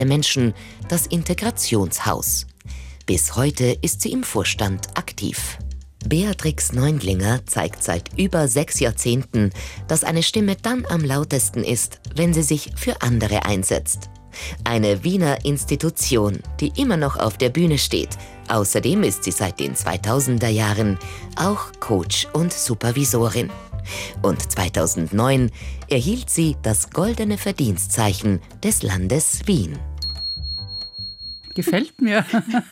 Menschen, das Integrationshaus. Bis heute ist sie im Vorstand aktiv. Beatrix Neundlinger zeigt seit über 6 Jahrzehnten, dass eine Stimme dann am lautesten ist, wenn sie sich für andere einsetzt. Eine Wiener Institution, die immer noch auf der Bühne steht. Außerdem ist sie seit den 2000er Jahren auch Coach und Supervisorin. Und 2009 erhielt sie das Goldene Verdienstzeichen des Landes Wien. Gefällt mir.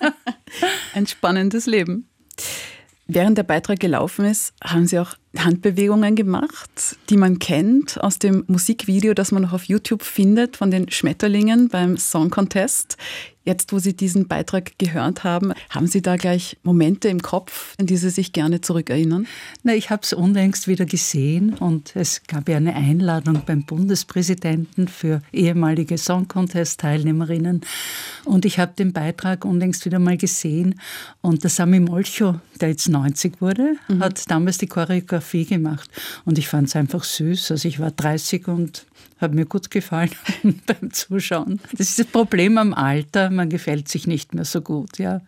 Ein spannendes Leben. Während der Beitrag gelaufen ist, haben Sie auch Handbewegungen gemacht, die man kennt aus dem Musikvideo, das man noch auf YouTube findet, von den Schmetterlingen beim Song Contest. Jetzt, wo Sie diesen Beitrag gehört haben Sie da gleich Momente im Kopf, an die Sie sich gerne zurückerinnern? Na, ich habe es unlängst wieder gesehen und es gab ja eine Einladung beim Bundespräsidenten für ehemalige Song Contest-Teilnehmerinnen. Und ich habe den Beitrag unlängst wieder mal gesehen. Und der Sami Molcho, der jetzt 90 wurde, hat damals die Choreografie gemacht. Und ich fand es einfach süß. Also ich war 30 und hat mir gut gefallen beim Zuschauen. Das ist das Problem am Alter, man gefällt sich nicht mehr so gut. Ja.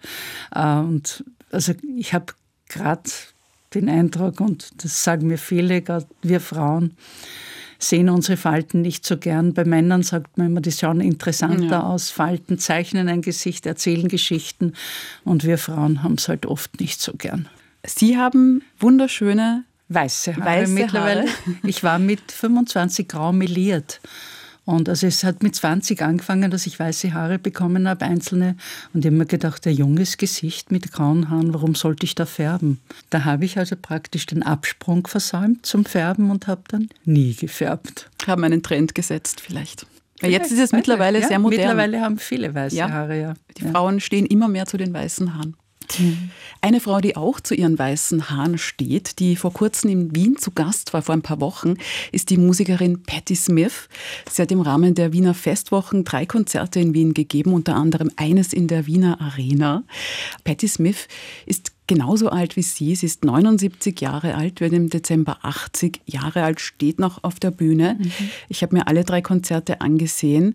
Und also ich habe gerade den Eindruck, und das sagen mir viele, gerade wir Frauen, sehen unsere Falten nicht so gern. Bei Männern sagt man immer, die schauen interessanter aus, Falten zeichnen ein Gesicht, erzählen Geschichten. Und wir Frauen haben es halt oft nicht so gern. Sie haben wunderschöne weiße Haare mittlerweile. Ich war mit 25 grau meliert. Und also es hat mit 20 angefangen, dass ich weiße Haare bekommen habe, einzelne. Und ich habe mir gedacht, ein junges Gesicht mit grauen Haaren, warum sollte ich da färben? Da habe ich also praktisch den Absprung versäumt zum Färben und habe dann nie gefärbt. Haben einen Trend gesetzt vielleicht. Weil jetzt ist es mittlerweile sehr modern. Mittlerweile haben viele weiße Haare, ja. Die Frauen stehen immer mehr zu den weißen Haaren. Eine Frau, die auch zu ihren weißen Haaren steht, die vor kurzem in Wien zu Gast war, vor ein paar Wochen, ist die Musikerin Patti Smith. Sie hat im Rahmen der Wiener Festwochen 3 Konzerte in Wien gegeben, unter anderem eines in der Wiener Arena. Patti Smith ist genauso alt wie Sie. Sie ist 79 Jahre alt, wird im Dezember 80 Jahre alt, steht noch auf der Bühne. Ich habe mir alle 3 Konzerte angesehen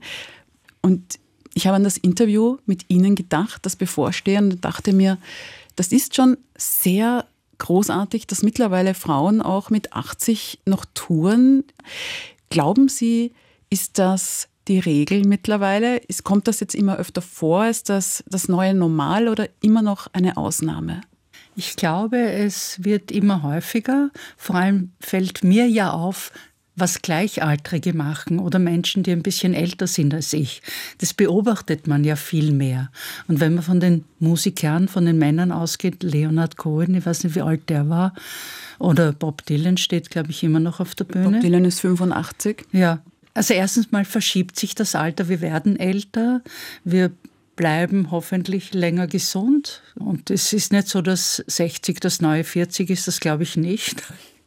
und ich habe an das Interview mit Ihnen gedacht, das bevorstehende, und dachte mir, das ist schon sehr großartig, dass mittlerweile Frauen auch mit 80 noch touren. Glauben Sie, ist das die Regel mittlerweile? Kommt das jetzt immer öfter vor? Ist das das neue Normal oder immer noch eine Ausnahme? Ich glaube, es wird immer häufiger. Vor allem fällt mir ja auf, was Gleichaltrige machen oder Menschen, die ein bisschen älter sind als ich. Das beobachtet man ja viel mehr. Und wenn man von den Musikern, von den Männern ausgeht, Leonard Cohen, ich weiß nicht, wie alt der war, oder Bob Dylan steht, glaube ich, immer noch auf der Bühne. Bob Dylan ist 85. Ja, also erstens mal verschiebt sich das Alter, wir werden älter, wir bleiben hoffentlich länger gesund. Und es ist nicht so, dass 60 das neue 40 ist, das glaube ich nicht.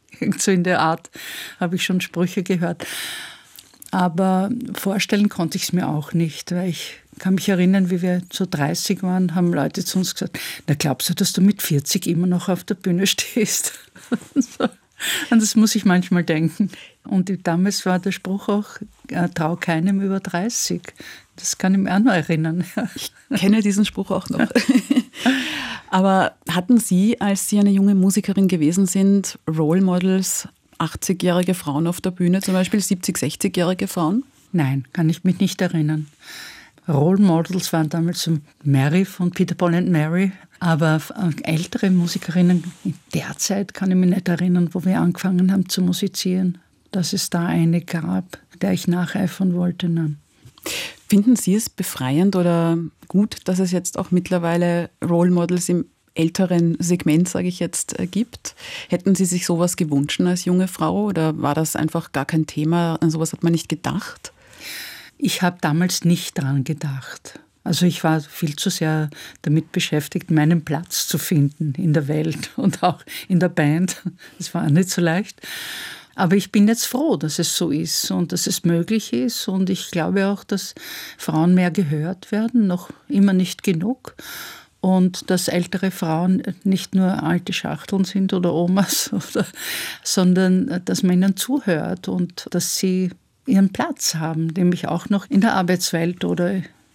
So in der Art habe ich schon Sprüche gehört. Aber vorstellen konnte ich es mir auch nicht, weil ich kann mich erinnern, wie wir so 30 waren, haben Leute zu uns gesagt, na glaubst du, dass du mit 40 immer noch auf der Bühne stehst? Und das muss ich manchmal denken. Und damals war der Spruch auch, trau keinem über 30. Das kann ich mir auch noch erinnern. Ich kenne diesen Spruch auch noch. Aber hatten Sie, als Sie eine junge Musikerin gewesen sind, Role Models, 80-jährige Frauen auf der Bühne, zum Beispiel 70-, 60-jährige Frauen? Nein, kann ich mich nicht erinnern. Role Models waren damals so Mary von Peter, Paul and Mary. Aber ältere Musikerinnen in der Zeit kann ich mich nicht erinnern, wo wir angefangen haben zu musizieren, dass es da eine gab, der ich nacheifern wollte. Nein. Finden Sie es befreiend oder gut, dass es jetzt auch mittlerweile Role Models im älteren Segment, sage ich jetzt, gibt? Hätten Sie sich sowas gewünscht als junge Frau oder war das einfach gar kein Thema? An sowas hat man nicht gedacht? Ich habe damals nicht daran gedacht. Also ich war viel zu sehr damit beschäftigt, meinen Platz zu finden in der Welt und auch in der Band. Das war nicht so leicht. Aber ich bin jetzt froh, dass es so ist und dass es möglich ist. Und ich glaube auch, dass Frauen mehr gehört werden, noch immer nicht genug. Und dass ältere Frauen nicht nur alte Schachteln sind oder Omas, sondern dass man ihnen zuhört und dass sie ihren Platz haben, nämlich auch noch in der Arbeitswelt oder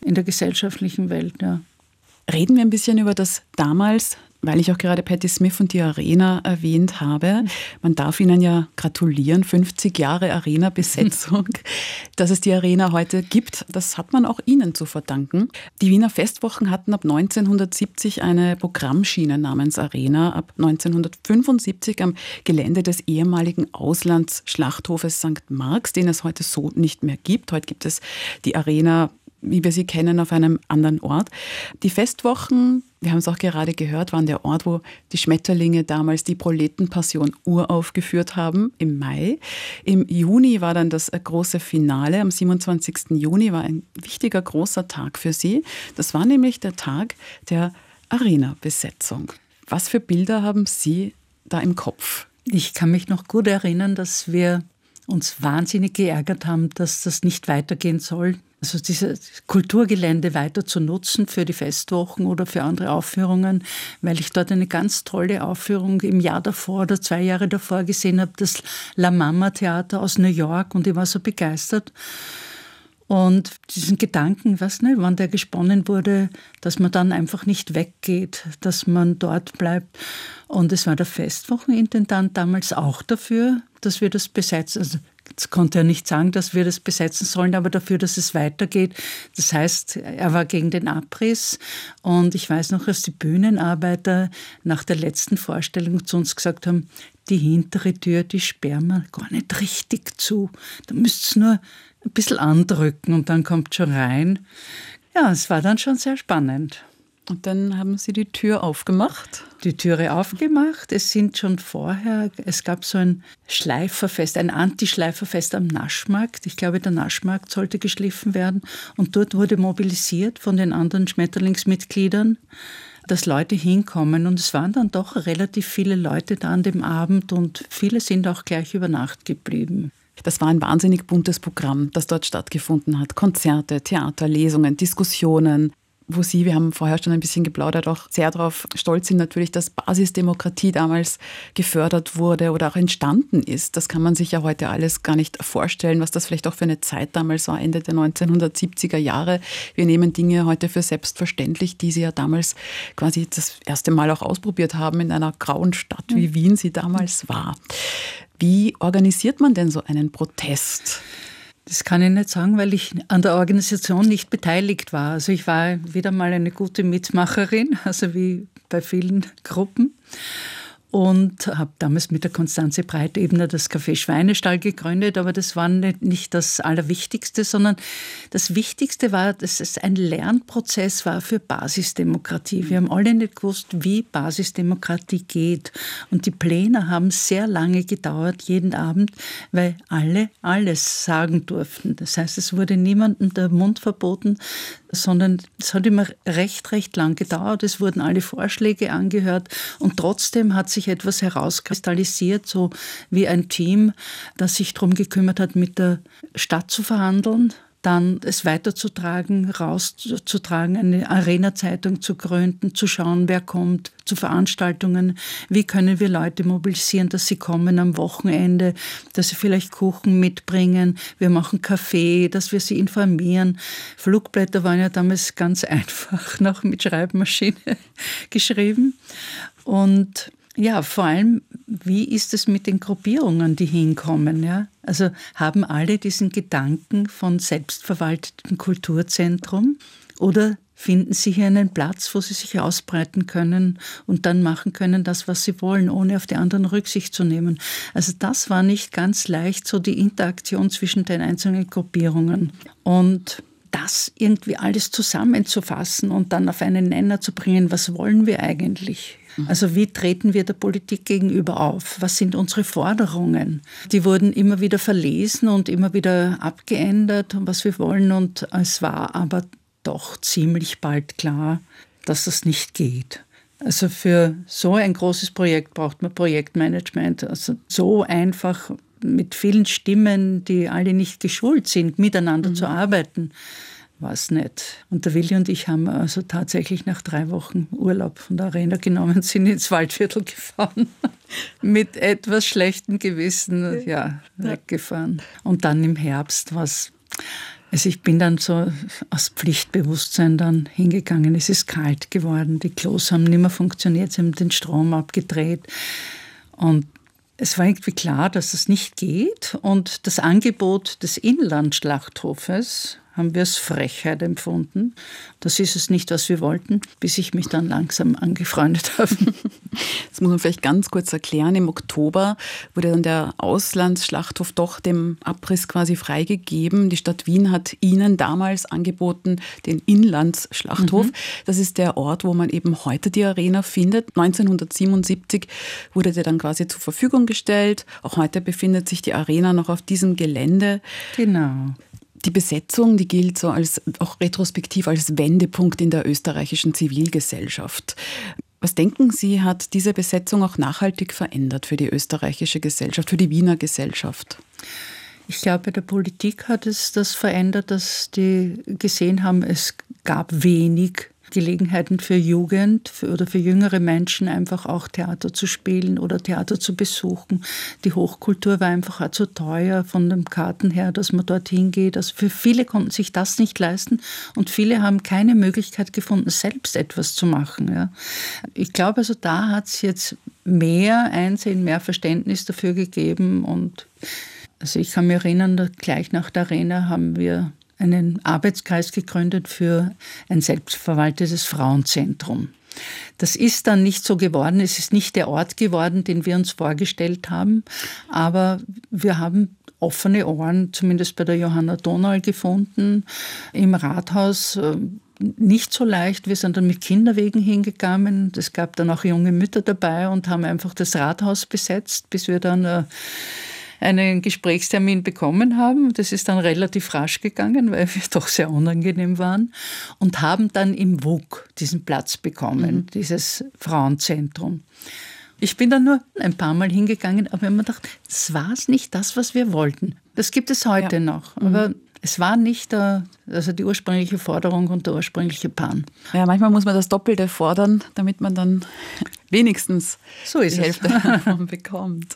in der gesellschaftlichen Welt. Ja. Reden wir ein bisschen über das damals, weil ich auch gerade Patti Smith und die Arena erwähnt habe. Man darf Ihnen ja gratulieren, 50 Jahre Arena-Besetzung. Dass es die Arena heute gibt, das hat man auch Ihnen zu verdanken. Die Wiener Festwochen hatten ab 1970 eine Programmschiene namens Arena. Ab 1975 am Gelände des ehemaligen Auslandsschlachthofes St. Marx, den es heute so nicht mehr gibt. Heute gibt es die Arena, wie wir sie kennen, auf einem anderen Ort. Die Festwochen, wir haben es auch gerade gehört, waren der Ort, wo die Schmetterlinge damals die Proletenpassion uraufgeführt haben, im Mai. Im Juni war dann das große Finale. Am 27. Juni war ein wichtiger, großer Tag für Sie. Das war nämlich der Tag der Arena-Besetzung. Was für Bilder haben Sie da im Kopf? Ich kann mich noch gut erinnern, dass wir uns wahnsinnig geärgert haben, dass das nicht weitergehen soll. Also dieses Kulturgelände weiter zu nutzen für die Festwochen oder für andere Aufführungen, weil ich dort eine ganz tolle Aufführung im Jahr davor oder 2 Jahre davor gesehen habe, das La Mama Theater aus New York, und ich war so begeistert. Und diesen Gedanken, wann der gesponnen wurde, dass man dann einfach nicht weggeht, dass man dort bleibt. Und es war der Festwochenintendant damals auch dafür, dass wir das besetzen. Also jetzt konnte er nicht sagen, dass wir das besetzen sollen, aber dafür, dass es weitergeht. Das heißt, er war gegen den Abriss. Und ich weiß noch, dass die Bühnenarbeiter nach der letzten Vorstellung zu uns gesagt haben, die hintere Tür, die sperren wir gar nicht richtig zu. Da müsst ihr nur ein bisschen andrücken und dann kommt schon rein. Ja, es war dann schon sehr spannend. Und dann haben Sie die Tür aufgemacht? Die Türe aufgemacht. Es gab so ein Schleiferfest, ein Anti-Schleiferfest am Naschmarkt. Ich glaube, der Naschmarkt sollte geschliffen werden. Und dort wurde mobilisiert von den anderen Schmetterlingsmitgliedern, dass Leute hinkommen. Und es waren dann doch relativ viele Leute da an dem Abend und viele sind auch gleich über Nacht geblieben. Das war ein wahnsinnig buntes Programm, das dort stattgefunden hat. Konzerte, Theater, Lesungen, Diskussionen, wo Sie, wir haben vorher schon ein bisschen geplaudert, auch sehr darauf stolz sind natürlich, dass Basisdemokratie damals gefördert wurde oder auch entstanden ist. Das kann man sich ja heute alles gar nicht vorstellen, was das vielleicht auch für eine Zeit damals war, Ende der 1970er Jahre. Wir nehmen Dinge heute für selbstverständlich, die Sie ja damals quasi das erste Mal auch ausprobiert haben in einer grauen Stadt, wie Wien sie damals war. Wie organisiert man denn so einen Protest? Das kann ich nicht sagen, weil ich an der Organisation nicht beteiligt war. Also ich war wieder mal eine gute Mitmacherin, also wie bei vielen Gruppen. Und habe damals mit der Konstanze Breitebner das Café Schweinestall gegründet, aber das war nicht das Allerwichtigste, sondern das Wichtigste war, dass es ein Lernprozess war für Basisdemokratie. Wir haben alle nicht gewusst, wie Basisdemokratie geht. Und die Pläne haben sehr lange gedauert, jeden Abend, weil alle alles sagen durften. Das heißt, es wurde niemandem der Mund verboten, sondern es hat immer recht lang gedauert. Es wurden alle Vorschläge angehört und trotzdem hat sich etwas herauskristallisiert, so wie ein Team, das sich darum gekümmert hat, mit der Stadt zu verhandeln, dann es weiterzutragen, rauszutragen, eine Arena-Zeitung zu gründen, zu schauen, wer kommt, zu Veranstaltungen, wie können wir Leute mobilisieren, dass sie kommen am Wochenende, dass sie vielleicht Kuchen mitbringen, wir machen Kaffee, dass wir sie informieren. Flugblätter waren ja damals ganz einfach noch mit Schreibmaschine geschrieben. Und ja, vor allem, wie ist es mit den Gruppierungen, die hinkommen? Ja? Also haben alle diesen Gedanken von selbstverwaltetem Kulturzentrum oder finden sie hier einen Platz, wo sie sich ausbreiten können und dann machen können das, was sie wollen, ohne auf die anderen Rücksicht zu nehmen? Also das war nicht ganz leicht, so die Interaktion zwischen den einzelnen Gruppierungen. Und das irgendwie alles zusammenzufassen und dann auf einen Nenner zu bringen, was wollen wir eigentlich? Also wie treten wir der Politik gegenüber auf? Was sind unsere Forderungen? Die wurden immer wieder verlesen und immer wieder abgeändert, was wir wollen. Und es war aber doch ziemlich bald klar, dass das nicht geht. Also für so ein großes Projekt braucht man Projektmanagement. Also so einfach mit vielen Stimmen, die alle nicht geschult sind, miteinander zu arbeiten, war es nicht. Und der Willi und ich haben also tatsächlich nach 3 Wochen Urlaub von der Arena genommen, sind ins Waldviertel gefahren, mit etwas schlechtem Gewissen, weggefahren. Und dann im Herbst war es Also ich bin dann so aus Pflichtbewusstsein dann hingegangen. Es ist kalt geworden, die Klos haben nicht mehr funktioniert, sie haben den Strom abgedreht. Und es war irgendwie klar, dass es nicht geht. Und das Angebot des Inlandschlachthofes haben wir als Frechheit empfunden. Das ist es nicht, was wir wollten, bis ich mich dann langsam angefreundet habe. Das muss man vielleicht ganz kurz erklären. Im Oktober wurde dann der Auslandsschlachthof doch dem Abriss quasi freigegeben. Die Stadt Wien hat Ihnen damals angeboten, den Inlandsschlachthof. Das ist der Ort, wo man eben heute die Arena findet. 1977 wurde der dann quasi zur Verfügung gestellt. Auch heute befindet sich die Arena noch auf diesem Gelände. Genau. Die Besetzung, die gilt so als auch retrospektiv als Wendepunkt in der österreichischen Zivilgesellschaft. Was denken Sie, hat diese Besetzung auch nachhaltig verändert für die österreichische Gesellschaft, für die Wiener Gesellschaft? Ich glaube, bei der Politik hat es das verändert, dass die gesehen haben, es gab wenig Gelegenheiten für Jugend oder für jüngere Menschen, einfach auch Theater zu spielen oder Theater zu besuchen. Die Hochkultur war einfach auch zu teuer von den Karten her, dass man dorthin geht. Also für viele konnten sich das nicht leisten und viele haben keine Möglichkeit gefunden, selbst etwas zu machen. Ja. Ich glaube, also da hat es jetzt mehr Einsehen, mehr Verständnis dafür gegeben. Und also ich kann mich erinnern, gleich nach der Arena haben wir einen Arbeitskreis gegründet für ein selbstverwaltetes Frauenzentrum. Das ist dann nicht so geworden, es ist nicht der Ort geworden, den wir uns vorgestellt haben, aber wir haben offene Ohren, zumindest bei der Johanna Donal gefunden, im Rathaus. Nicht so leicht. Wir sind dann mit Kinderwegen hingegangen. Es gab dann auch junge Mütter dabei und haben einfach das Rathaus besetzt, bis wir dann einen Gesprächstermin bekommen haben. Das ist dann relativ rasch gegangen, weil wir doch sehr unangenehm waren. Und haben dann im WUK diesen Platz bekommen, dieses Frauenzentrum. Ich bin dann nur ein paar Mal hingegangen, aber ich habe mir gedacht, das war es nicht das, was wir wollten. Das gibt es heute noch. Aber es war nicht die ursprüngliche Forderung und der ursprüngliche Plan. Ja, manchmal muss man das Doppelte fordern, damit man dann wenigstens die Hälfte davon bekommt.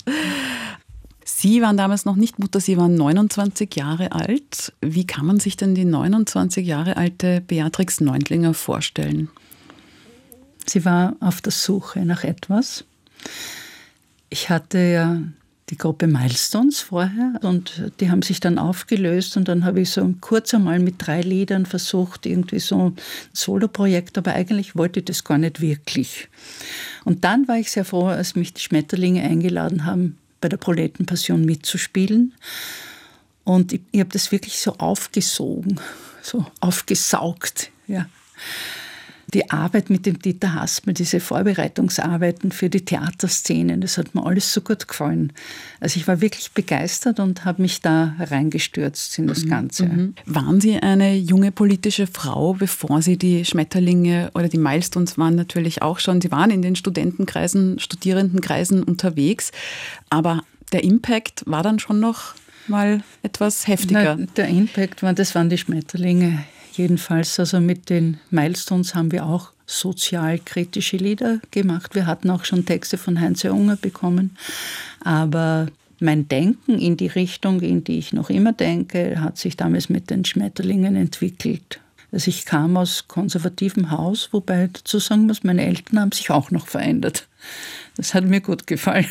Sie waren damals noch nicht Mutter, Sie waren 29 Jahre alt. Wie kann man sich denn die 29 Jahre alte Beatrix Neundlinger vorstellen? Sie war auf der Suche nach etwas. Ich hatte ja die Gruppe Milestones vorher und die haben sich dann aufgelöst und dann habe ich so kurz einmal mit 3 Liedern versucht, irgendwie so ein Soloprojekt, aber eigentlich wollte ich das gar nicht wirklich. Und dann war ich sehr froh, als mich die Schmetterlinge eingeladen haben, bei der Proletenpassion mitzuspielen. Und ich habe das wirklich so aufgesogen, so aufgesaugt. Ja. Die Arbeit mit dem Dieter Haßmann, diese Vorbereitungsarbeiten für die Theaterszenen, das hat mir alles so gut gefallen. Also ich war wirklich begeistert und habe mich da reingestürzt in das Ganze. Waren Sie eine junge politische Frau, bevor Sie die Schmetterlinge oder die Milestones waren natürlich auch schon? Sie waren in den Studentenkreisen, Studierendenkreisen unterwegs, aber der Impact war dann schon noch mal etwas heftiger. Der Impact das waren die Schmetterlinge. Jedenfalls, also mit den Milestones haben wir auch sozialkritische Lieder gemacht. Wir hatten auch schon Texte von Heinz Unger bekommen. Aber mein Denken in die Richtung, in die ich noch immer denke, hat sich damals mit den Schmetterlingen entwickelt. Also ich kam aus konservativem Haus, wobei dazu sagen muss, meine Eltern haben sich auch noch verändert. Das hat mir gut gefallen.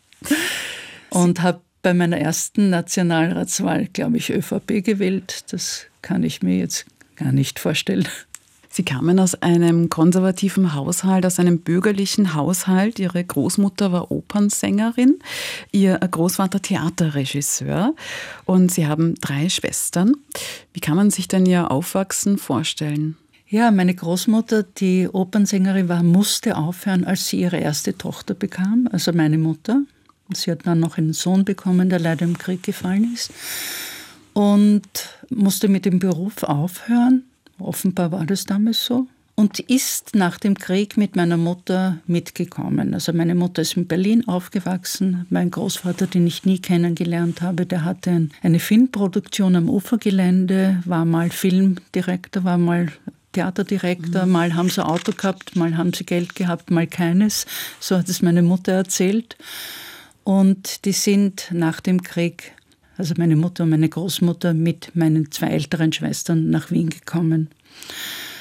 Und habe bei meiner ersten Nationalratswahl, glaube ich, ÖVP gewählt. Das kann ich mir jetzt gar nicht vorstellen. Sie kamen aus einem konservativen Haushalt, aus einem bürgerlichen Haushalt. Ihre Großmutter war Opernsängerin, Ihr Großvater Theaterregisseur und Sie haben 3 Schwestern. Wie kann man sich denn Ihr Aufwachsen vorstellen? Ja, meine Großmutter, die Opernsängerin war, musste aufhören, als sie ihre erste Tochter bekam, also meine Mutter. Sie hat dann noch einen Sohn bekommen, der leider im Krieg gefallen ist. Und musste mit dem Beruf aufhören. Offenbar war das damals so. Und ist nach dem Krieg mit meiner Mutter mitgekommen. Also meine Mutter ist in Berlin aufgewachsen. Mein Großvater, den ich nie kennengelernt habe, der hatte eine Filmproduktion am Ufergelände, war mal Filmdirektor, war mal Theaterdirektor. Mal haben sie ein Auto gehabt, mal haben sie Geld gehabt, mal keines. So hat es meine Mutter erzählt. Und die sind nach dem Krieg also meine Mutter und meine Großmutter, mit meinen 2 älteren Schwestern nach Wien gekommen.